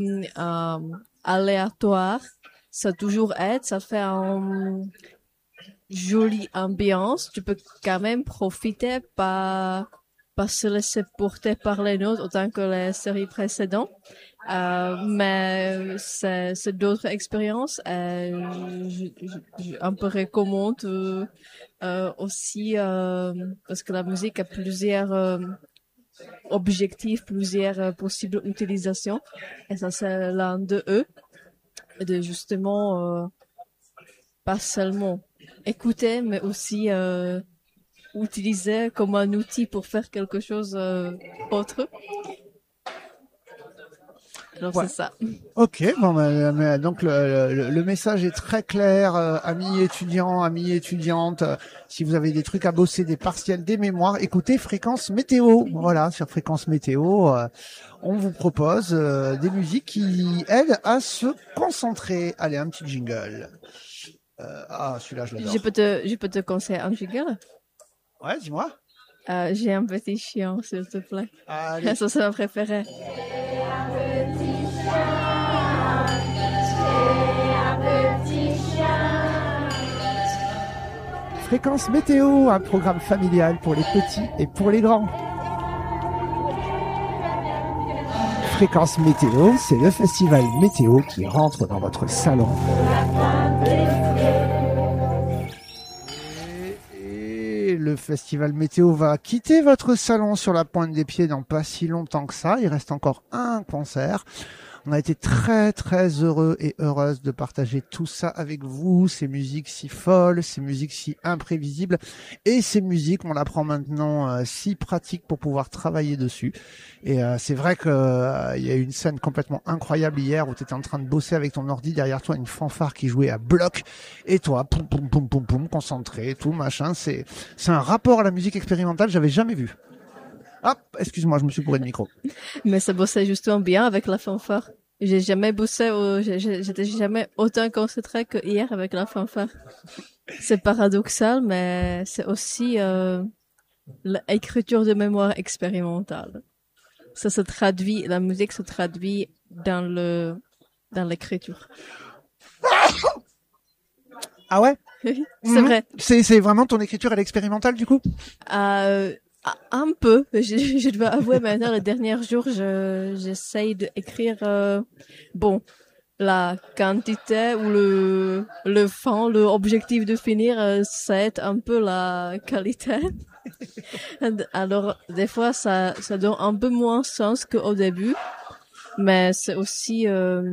euh, aléatoire. Ça toujours aide, ça fait une jolie ambiance. Tu peux quand même profiter, pas se laisser porter par les notes autant que les séries précédentes. Mais c'est d'autres expériences. Je un peu recommande aussi parce que la musique a plusieurs objectifs, plusieurs possibles utilisations. Et ça, c'est l'un de eux, de justement pas seulement écouter, mais aussi utiliser comme un outil pour faire quelque chose autre. Alors Ouais. c'est ça. Ok, bon, donc le message est très clair, amis étudiants, amis étudiantes. Si vous avez des trucs à bosser, des partiels, des mémoires, écoutez Fréquence Météo. Voilà, sur Fréquence Météo, on vous propose des musiques qui aident à se concentrer. Allez, un petit jingle. Celui-là, je l'adore. Je peux te conseiller un jingle. Ouais, dis-moi. J'ai un petit chien, s'il te plaît. Allez. Ça, c'est ma préférée. Fréquence Météo, un programme familial pour les petits et pour les grands. Fréquence Météo, c'est le festival météo qui rentre dans votre salon. Et le festival météo va quitter votre salon sur la pointe des pieds dans pas si longtemps que ça. Il reste encore un concert. On a été très très heureux et heureuses de partager tout ça avec vous, ces musiques si folles, ces musiques si imprévisibles et ces musiques, on l'apprend maintenant, si pratiques pour pouvoir travailler dessus. Et c'est vrai que il y a eu une scène complètement incroyable hier où tu étais en train de bosser avec ton ordi, derrière toi une fanfare qui jouait à bloc et toi, poum poum poum poum poum, concentré, tout machin. C'est un rapport à la musique expérimentale, j'avais jamais vu. Ah, excuse-moi, je me suis bourré de micro. Mais ça bossait justement bien avec la fanfare. J'ai jamais bossé, j'étais jamais autant concentrée que hier avec la fanfare. C'est paradoxal, mais c'est aussi l'écriture de mémoire expérimentale. Ça se traduit, la musique se traduit dans l'écriture. Ah ouais? C'est vrai. C'est vraiment ton écriture, elle est expérimentale du coup? Un peu. Je dois avouer maintenant, les derniers jours, j'essaye d'écrire, bon, la quantité ou le fond, l'objectif de finir, ça aide un peu la qualité. Alors, des fois, ça donne un peu moins sens qu'au début, mais c'est aussi,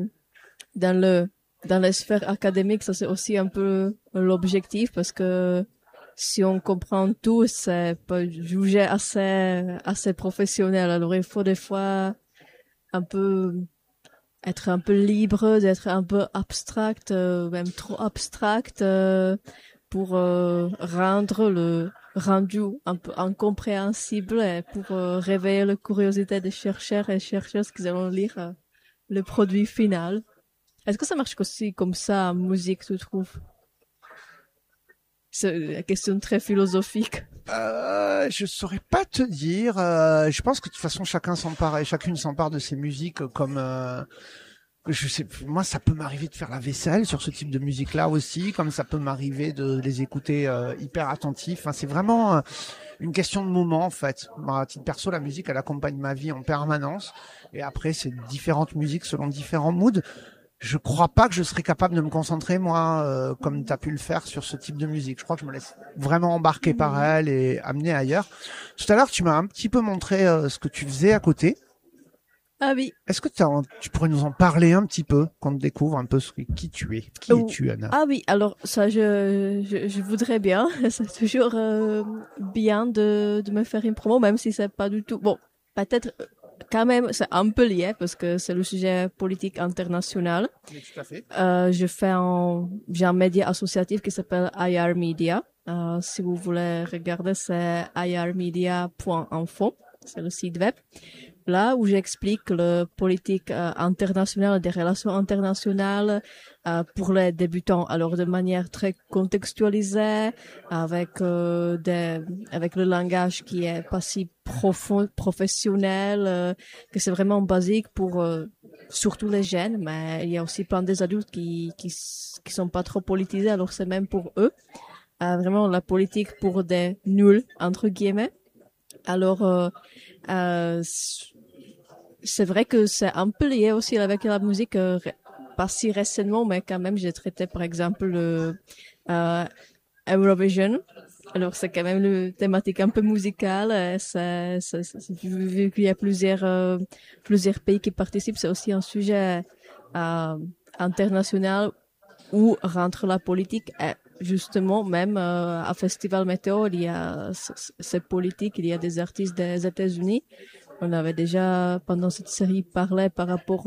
dans les sphères académiques, ça c'est aussi un peu l'objectif parce que si on comprend tout, c'est pas jugé assez professionnel. Alors il faut des fois un peu être un peu libre, d'être un peu abstract, même trop abstract, pour rendre le rendu un peu incompréhensible et pour réveiller la curiosité des chercheurs et chercheuses qui allont lire le produit final. Est-ce que ça marche aussi comme ça en musique, tu trouves? C'est une question très philosophique. Je saurais pas te dire. Je pense que de toute façon chacune s'empare de ses musiques comme. Je sais, moi, ça peut m'arriver de faire la vaisselle sur ce type de musique-là aussi, comme ça peut m'arriver de les écouter hyper attentifs. Enfin, c'est vraiment une question de moment en fait. Moi, à titre perso, la musique, elle accompagne ma vie en permanence. Et après, c'est différentes musiques selon différents moods. Je crois pas que je serais capable de me concentrer moi comme tu as pu le faire sur ce type de musique. Je crois que je me laisse vraiment embarquer par elle et amener ailleurs. Tout à l'heure, tu m'as un petit peu montré ce que tu faisais à côté. Ah oui. Est-ce que tu pourrais nous en parler un petit peu, qu'on te découvre un peu qui tu es? Qui es-tu, Anna? Ah oui, alors ça, je voudrais bien. C'est toujours bien de me faire une promo, même si c'est pas du tout... Bon, peut-être quand même, c'est un peu lié parce que c'est le sujet politique international. Oui, tout à fait. J'ai un média associatif qui s'appelle IR Media. Si vous voulez regarder, c'est irmedia.info. C'est le site web. Là où j'explique la politique internationale, des relations internationales pour les débutants. Alors de manière très contextualisée, avec avec le langage qui est pas si profond, professionnel, que c'est vraiment basique pour surtout les jeunes, mais il y a aussi plein des adultes qui sont pas trop politisés, alors c'est même pour eux. Vraiment la politique pour des nuls, entre guillemets. Alors, c'est vrai que c'est un peu lié aussi avec la musique, pas si récemment, mais quand même, j'ai traité par exemple le Eurovision. Alors c'est quand même une thématique un peu musicale. Vu qu'il y a plusieurs pays qui participent, c'est aussi un sujet international où rentre la politique. Et justement, même à Festival Météo, il y a cette politique, il y a des artistes des États-Unis. On avait déjà pendant cette série parlé par rapport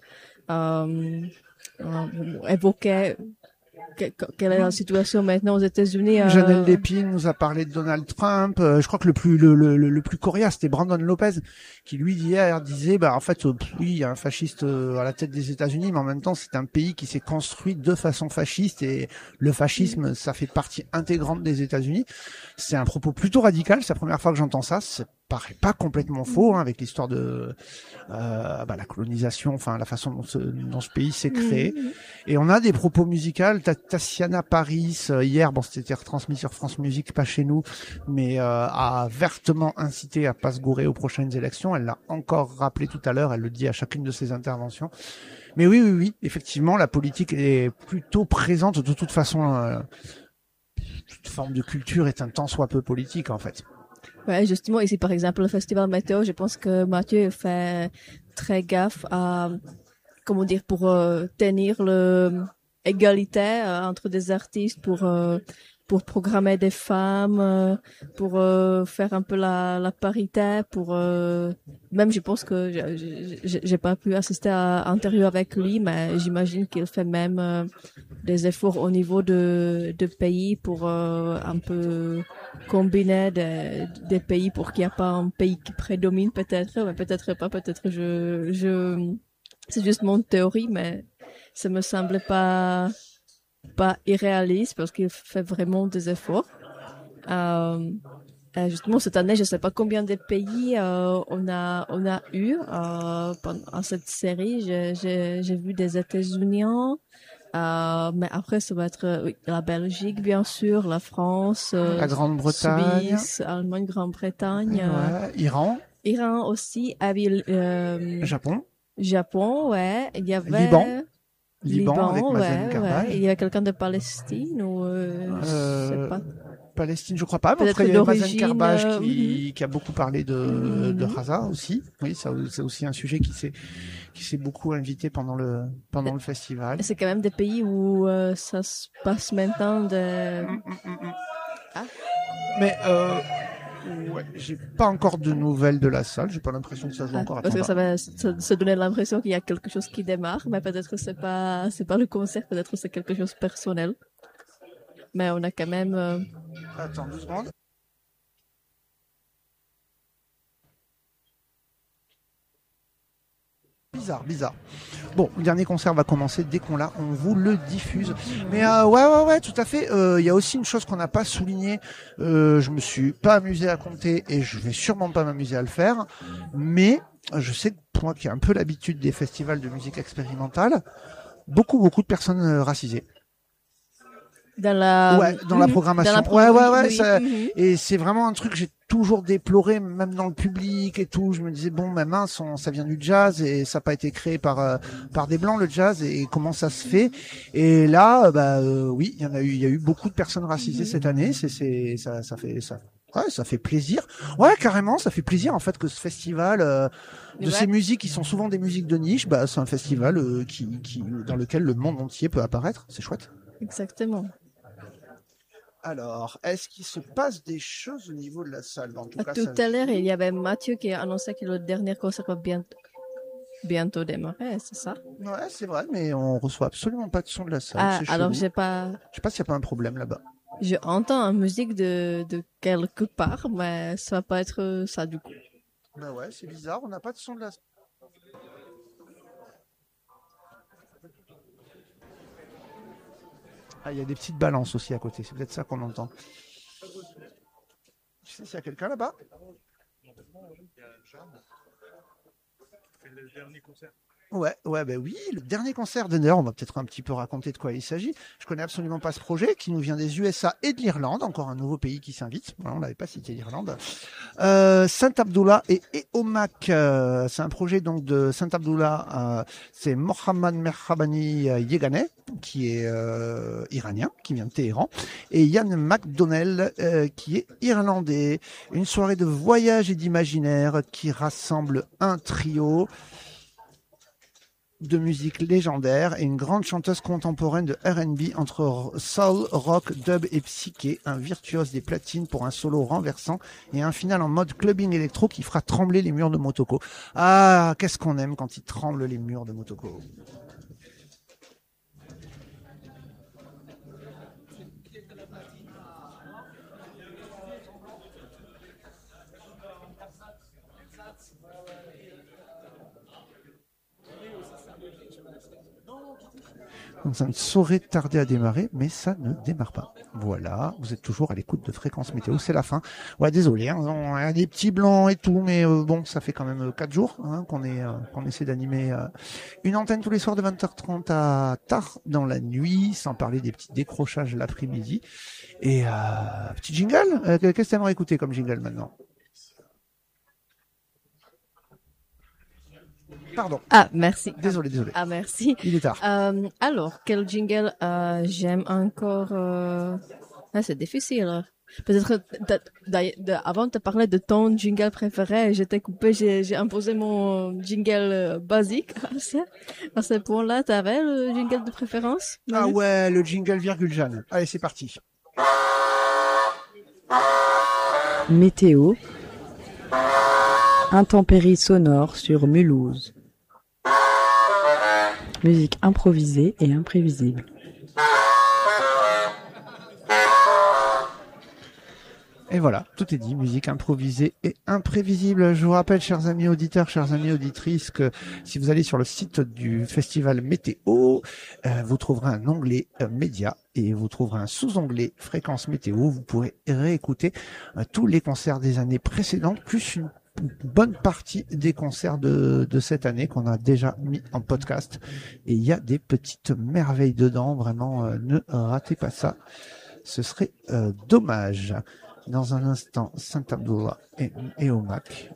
évoqué quelle est la situation maintenant aux États-Unis. Janelle Lépine nous a parlé de Donald Trump. Je crois que le plus coriace, c'était Brandon Lopez, qui lui hier disait, bah en fait, oui, il y a un fasciste à la tête des États-Unis, mais en même temps, c'est un pays qui s'est construit de façon fasciste et le fascisme, ça fait partie intégrante des États-Unis. C'est un propos plutôt radical. C'est la première fois que j'entends ça. Ça paraît pas complètement faux, hein, avec l'histoire de la colonisation, enfin la façon dont ce pays s'est créé. Et on a des propos musicaux. Tatiana Paris hier, bon c'était retransmis sur France Musique, pas chez nous, mais a vertement incité à pas se gourer aux prochaines élections. Elle l'a encore rappelé tout à l'heure. Elle le dit à chacune de ses interventions. Mais oui, effectivement, la politique est plutôt présente. De toute façon, toute forme de culture est un tant soit peu politique en fait. Ouais, justement, ici, par exemple, le festival météo, je pense que Mathieu fait très gaffe à, comment dire, pour tenir le égalité entre des artistes, pour programmer des femmes, pour faire un peu la parité, pour même je pense que j'ai pas pu assister à interview avec lui, mais j'imagine qu'il fait même des efforts au niveau de pays pour un peu combiner des pays pour qu'il n'y ait pas un pays qui prédomine peut-être, mais peut-être pas, peut-être c'est juste mon théorie, mais ça me semblait pas irréaliste parce qu'il fait vraiment des efforts. Justement cette année, je sais pas combien de pays on a eu pendant cette série. J'ai vu des États-Unis, mais après ça va être oui, la Belgique bien sûr, la France, la Grande-Bretagne, Suisse, Allemagne, Grande-Bretagne, Iran aussi, Japon, ouais. Il y avait Liban avec Mazen Karbaj. Ouais. Il y avait quelqu'un de Palestine ou je sais pas. Palestine, je crois pas, mais en tout cas, il y avait Mazen Karbaj qui a beaucoup parlé de Gaza aussi. Oui, c'est aussi un sujet qui s'est beaucoup invité pendant le festival. C'est quand même des pays où ça se passe maintenant Ah. Mais ouais, j'ai pas encore de nouvelles de la salle. J'ai pas l'impression que ça joue encore. Parce que ça va se donner l'impression qu'il y a quelque chose qui démarre, mais peut-être c'est pas le concert, peut-être c'est quelque chose de personnel. Mais on a quand même. Attends 2 secondes. Bizarre. Bon, le dernier concert va commencer dès qu'on l'a, on vous le diffuse. Mais ouais, tout à fait. Il y a aussi une chose qu'on n'a pas soulignée. Je me suis pas amusé à compter et je vais sûrement pas m'amuser à le faire. Mais je sais que moi qui ai un peu l'habitude des festivals de musique expérimentale, beaucoup de personnes racisées. Dans la programmation. Ouais. Ça, et c'est vraiment un truc que j'ai toujours déploré, même dans le public et tout. Je me disais bon, mais mince, ça vient du jazz et ça n'a pas été créé par des blancs le jazz et comment ça se fait. Et là, oui, il y a eu beaucoup de personnes racisées cette année. Ça fait plaisir. Ouais, carrément, ça fait plaisir en fait que ce festival ces musiques qui sont souvent des musiques de niche, c'est un festival qui dans lequel le monde entier peut apparaître. C'est chouette. Exactement. Alors, est-ce qu'il se passe des choses au niveau de la salle? En tout cas, tout à l'heure, il y avait Mathieu qui a annoncé que le dernier concert va bientôt démarrer, c'est ça? Ouais, c'est vrai, mais on reçoit absolument pas de son de la salle. Alors je sais pas s'il y a pas un problème là-bas. Je entends une musique de quelque part, mais ça va pas être ça du coup. Ben ouais, c'est bizarre, on n'a pas de son de la salle. Ah, il y a des petites balances aussi à côté, c'est peut-être ça qu'on entend. Tu sais s'il y a quelqu'un là-bas? Le dernier concert. Ouais, ben oui, le dernier concert d'Ender, on va peut-être un petit peu raconter de quoi il s'agit. Je connais absolument pas ce projet qui nous vient des USA et de l'Irlande, encore un nouveau pays qui s'invite. Voilà, on l'avait pas cité l'Irlande. Saint Abdullah et Eomak, c'est un projet donc de Saint Abdullah, c'est Mohammad Merhabani Yeganeh, qui est iranien, qui vient de Téhéran, et Yann McDonnell, qui est irlandais. Une soirée de voyage et d'imaginaire qui rassemble un trio de musique légendaire et une grande chanteuse contemporaine de R&B entre soul, rock, dub et psyché, un virtuose des platines pour un solo renversant et un final en mode clubbing électro qui fera trembler les murs de Motoko. Ah, qu'est-ce qu'on aime quand il tremble les murs de Motoko. Donc ça ne saurait tarder à démarrer, mais ça ne démarre pas. Voilà, vous êtes toujours à l'écoute de Fréquence Météo, c'est la fin. Ouais, désolé, hein, on a des petits blancs et tout, mais bon, ça fait quand même 4 jours qu'on essaie d'animer une antenne tous les soirs de 20h30 à tard dans la nuit, sans parler des petits décrochages l'après-midi. Et petit jingle, qu'est-ce que tu aimerais écouter comme jingle maintenant? Pardon. Ah, merci. Désolé. Ah, merci. Il est tard. Alors, quel jingle j'aime encore c'est difficile. Peut-être avant de parler de ton jingle préféré, j'étais coupé, j'ai imposé mon jingle basique à ce point-là. T'avais le jingle de préférence? Ah ouais, le jingle virgule Jeanne. Allez, c'est parti. Météo. Intempéries sonores sur Mulhouse. Musique improvisée et imprévisible. Et voilà, tout est dit, musique improvisée et imprévisible. Je vous rappelle, chers amis auditeurs, chères amies auditrices, que si vous allez sur le site du festival Météo, vous trouverez un onglet médias et vous trouverez un sous-onglet fréquence météo. Vous pourrez réécouter tous les concerts des années précédentes, plus une bonne partie des concerts de cette année qu'on a déjà mis en podcast. Et il y a des petites merveilles dedans, vraiment, ne ratez pas ça. Ce serait dommage. Dans un instant, Saint Abdullah et Eomak.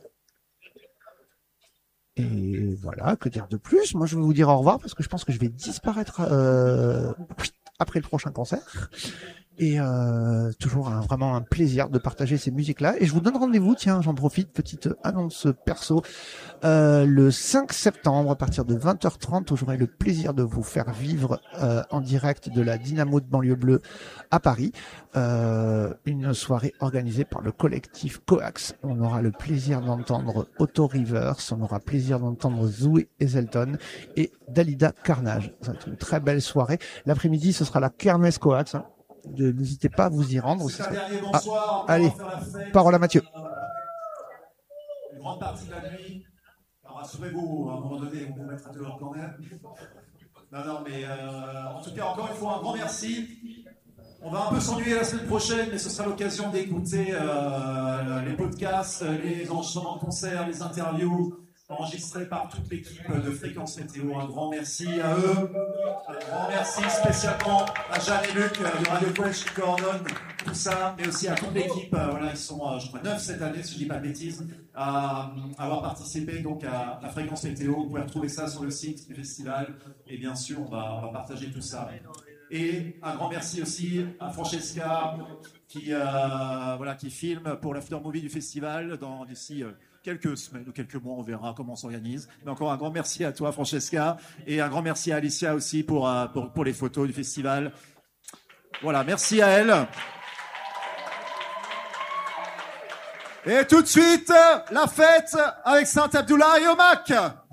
Et voilà, que dire de plus? Moi, je vais vous dire au revoir parce que je pense que je vais disparaître après le prochain concert. Et toujours vraiment un plaisir de partager ces musiques-là. Et je vous donne rendez-vous, tiens, j'en profite, petite annonce perso, le 5 septembre, à partir de 20h30, où j'aurai le plaisir de vous faire vivre en direct de la Dynamo de Banlieue Bleue à Paris, une soirée organisée par le collectif Coax. On aura le plaisir d'entendre Otto Rivers, on aura le plaisir d'entendre Zoé Hazelton et Dalida Carnage. Ça va être une très belle soirée. L'après-midi, ce sera la kermesse Coax, hein. N'hésitez pas à vous y rendre. Allez, parole à Mathieu. Une grande partie de la nuit. Alors rassurez-vous, à un moment donné, on peut mettre à dehors quand même. Non, mais en tout cas, encore une fois, un grand merci. On va un peu s'ennuyer la semaine prochaine, mais ce sera l'occasion d'écouter les podcasts, les enregistrements de concerts, les interviews enregistrés par toute l'équipe de Fréquence Météo. Un grand merci à eux. Un grand merci spécialement à Jeanne et Luc de Radio Collège qui coordonnent tout ça, mais aussi à toute l'équipe. Voilà, ils sont, je crois, 9 cette année, si je ne dis pas de bêtises, à avoir participé donc à Fréquence Météo. Vous pouvez retrouver ça sur le site du festival. Et bien sûr, on va partager tout ça. Et un grand merci aussi à Francesca qui filme pour l'after movie du festival d'ici quelques semaines ou quelques mois, on verra comment on s'organise. Mais encore un grand merci à toi, Francesca, et un grand merci à Alicia aussi pour les photos du festival. Voilà, merci à elle. Et tout de suite, la fête avec Saint Abdullah et Eomak.